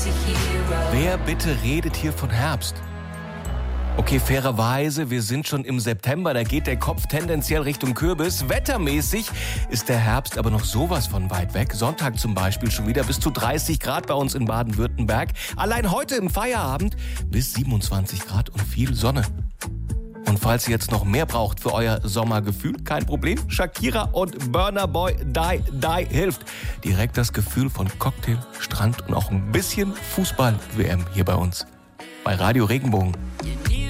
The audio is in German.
Wer bitte redet hier von Herbst? Okay, fairerweise, wir sind schon im September, da geht der Kopf tendenziell Richtung Kürbis. Wettermäßig ist der Herbst aber noch sowas von weit weg. Sonntag zum Beispiel schon wieder bis zu 30 Grad bei uns in Baden-Württemberg. Allein heute im Feierabend bis 27 Grad und viel Sonne. Und falls ihr jetzt noch mehr braucht für euer Sommergefühl, kein Problem. Shakira und Burna Boy Die hilft. Direkt das Gefühl von Cocktail, Strand und auch ein bisschen Fußball-WM hier bei uns. Bei Radio Regenbogen.